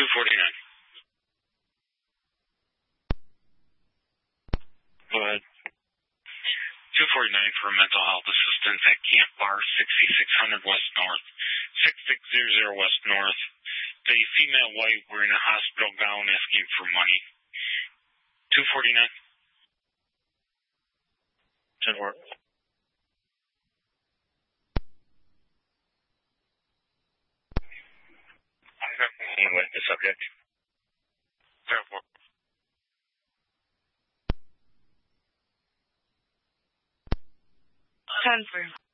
249. Go ahead. 249 for mental health assistance at Camp Bar, 6600 West North, 6600 West North. The female white wearing a hospital gown asking for money. 249. Should work. I'm with the subject. 10-4.